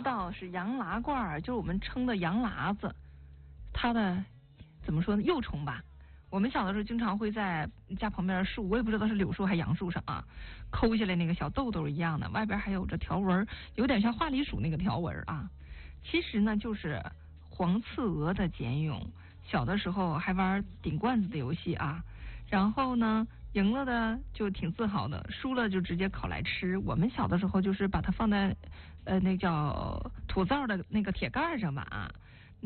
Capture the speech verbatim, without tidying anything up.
道是洋喇褂，就是我们称的洋喇子，它的怎么说呢，幼虫吧。我们小的时候经常会在家旁边的树，我也不知道是柳树还是杨树上啊，抠下来那个小豆豆一样的，外边还有着条纹，有点像花梨鼠那个条纹啊。其实呢，就是黄刺鹅的茧蛹。小的时候还玩顶罐子的游戏啊，然后呢，赢了的就挺自豪的，输了就直接烤来吃。我们小的时候就是把它放在呃那叫土灶的那个铁盖上吧啊，